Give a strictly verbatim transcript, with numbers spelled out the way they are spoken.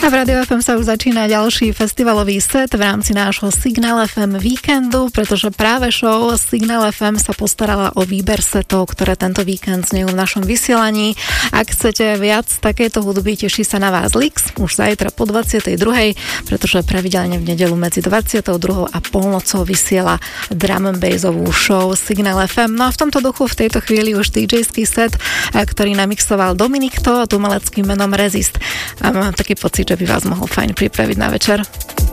A v Rádiu ef em sa už začína ďalší festivalový set v rámci nášho Signál ef em víkendu, pretože práve show Signál ef em sa postarala o výber setov, ktoré tento víkend znejú v našom vysielaní. Ak chcete viac takéto hudby, teší sa na vás Lix už zajtra po dvadsiatej druhej, pretože pravidelne v nedeľu medzi dvadsiatou druhou a polnocou vysiela drum and bassovú show Signál ef em. No a v tomto duchu v tejto chvíli už dý džejský set, ktorý namixoval Dominik To, umeleckým menom Resist. A mám taký pocit, že by vás mohol fajn pripraviť na večer.